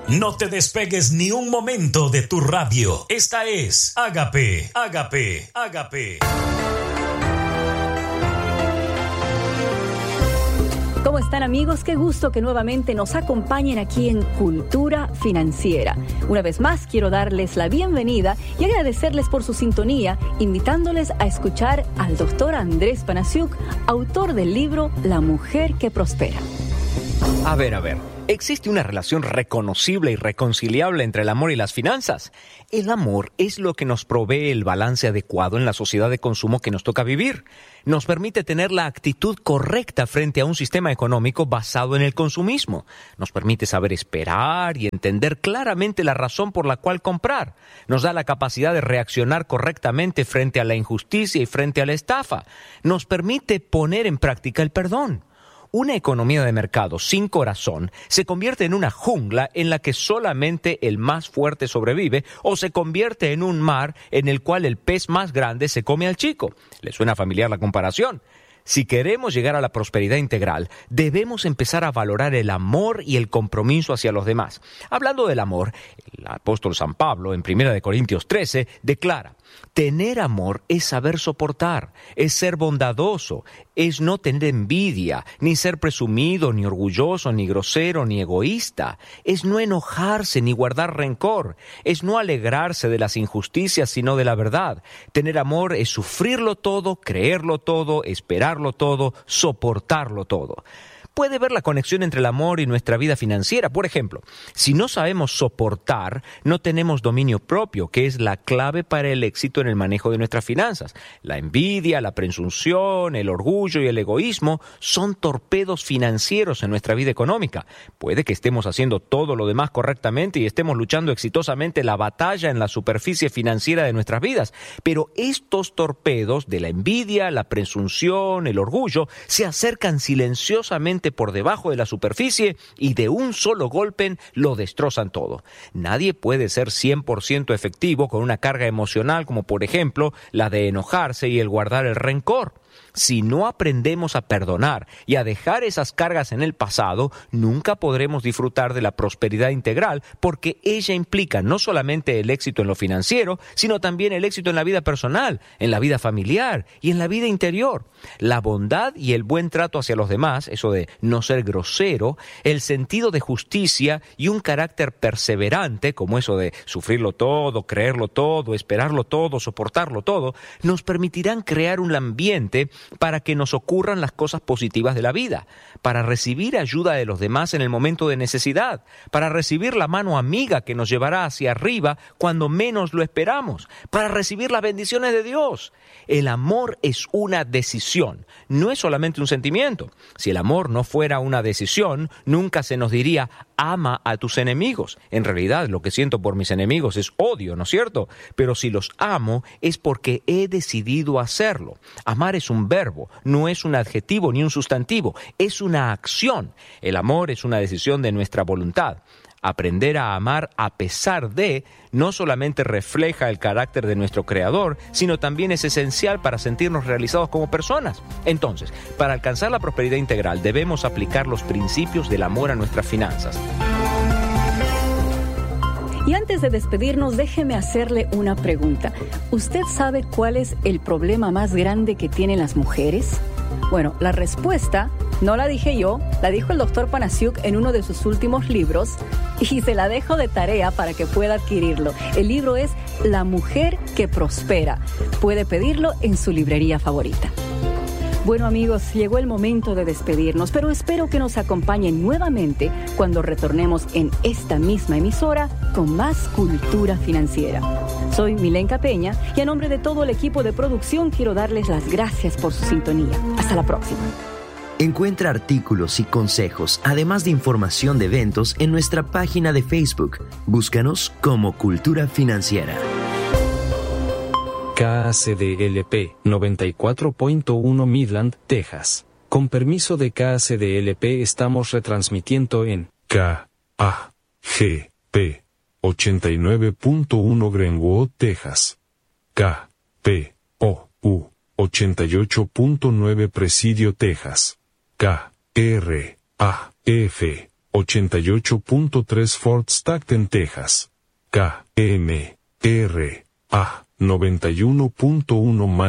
No te despegues ni un momento de tu radio. Esta es Ágape, Ágape, Ágape. ¿Cómo están, amigos? Qué gusto que nuevamente nos acompañen aquí en Cultura Financiera. Una vez más, quiero darles la bienvenida y agradecerles por su sintonía, invitándoles a escuchar al doctor Andrés Panasiuk, autor del libro La Mujer que Prospera. A ver. ¿Existe una relación reconocible y reconciliable entre el amor y las finanzas? El amor es lo que nos provee el balance adecuado en la sociedad de consumo que nos toca vivir. Nos permite tener la actitud correcta frente a un sistema económico basado en el consumismo. Nos permite saber esperar y entender claramente la razón por la cual comprar. Nos da la capacidad de reaccionar correctamente frente a la injusticia y frente a la estafa. Nos permite poner en práctica el perdón. Una economía de mercado sin corazón se convierte en una jungla en la que solamente el más fuerte sobrevive, o se convierte en un mar en el cual el pez más grande se come al chico. ¿Le suena familiar la comparación? Si queremos llegar a la prosperidad integral, debemos empezar a valorar el amor y el compromiso hacia los demás. Hablando del amor, el apóstol San Pablo, en 1 Corintios 13, declara: tener amor es saber soportar, es ser bondadoso, es no tener envidia, ni ser presumido, ni orgulloso, ni grosero, ni egoísta. Es no enojarse, ni guardar rencor. Es no alegrarse de las injusticias, sino de la verdad. Tener amor es sufrirlo todo, creerlo todo, esperarlo todo, soportarlo todo. Puede ver la conexión entre el amor y nuestra vida financiera. Por ejemplo, si no sabemos soportar, no tenemos dominio propio, que es la clave para el éxito en el manejo de nuestras finanzas. La envidia, la presunción, el orgullo y el egoísmo son torpedos financieros en nuestra vida económica. Puede que estemos haciendo todo lo demás correctamente y estemos luchando exitosamente la batalla en la superficie financiera de nuestras vidas, pero estos torpedos de la envidia, la presunción, el orgullo, se acercan silenciosamente por debajo de la superficie y de un solo golpe lo destrozan todo. Nadie puede ser 100% efectivo con una carga emocional como, por ejemplo, la de enojarse y el guardar el rencor. Si no aprendemos a perdonar y a dejar esas cargas en el pasado, nunca podremos disfrutar de la prosperidad integral, porque ella implica no solamente el éxito en lo financiero, sino también el éxito en la vida personal, en la vida familiar y en la vida interior. La bondad y el buen trato hacia los demás, eso de no ser grosero, el sentido de justicia y un carácter perseverante, como eso de sufrirlo todo, creerlo todo, esperarlo todo, soportarlo todo, nos permitirán crear un ambiente para que nos ocurran las cosas positivas de la vida, para recibir ayuda de los demás en el momento de necesidad, para recibir la mano amiga que nos llevará hacia arriba cuando menos lo esperamos, para recibir las bendiciones de Dios. El amor es una decisión, no es solamente un sentimiento. Si el amor no fuera una decisión, nunca se nos diría: ama a tus enemigos. En realidad, lo que siento por mis enemigos es odio, ¿no es cierto? Pero si los amo, es porque he decidido hacerlo. Amar es un verbo, no es un adjetivo ni un sustantivo, es una acción. El amor es una decisión de nuestra voluntad. Aprender a amar a pesar de no solamente refleja el carácter de nuestro Creador, sino también es esencial para sentirnos realizados como personas. Entonces, para alcanzar la prosperidad integral, debemos aplicar los principios del amor a nuestras finanzas. Y antes de despedirnos, déjeme hacerle una pregunta. ¿Usted sabe cuál es el problema más grande que tienen las mujeres? Bueno, la respuesta no la dije yo, la dijo el doctor Panasiuk en uno de sus últimos libros, y se la dejo de tarea para que pueda adquirirlo. El libro es La Mujer que Prospera. Puede pedirlo en su librería favorita. Bueno, amigos, llegó el momento de despedirnos, pero espero que nos acompañen nuevamente cuando retornemos en esta misma emisora con más Cultura Financiera. Soy Milenka Peña y a nombre de todo el equipo de producción quiero darles las gracias por su sintonía. Hasta la próxima. Encuentra artículos y consejos, además de información de eventos, en nuestra página de Facebook. Búscanos como Cultura Financiera. KACDLP 94.1 Midland, Texas. Con permiso de KACDLP estamos retransmitiendo en KAGP 89.1 Greenwood, Texas. KPOU 88.9 Presidio, Texas. KRAF 88.3 Fort Stockton, Texas. KMRA 91.1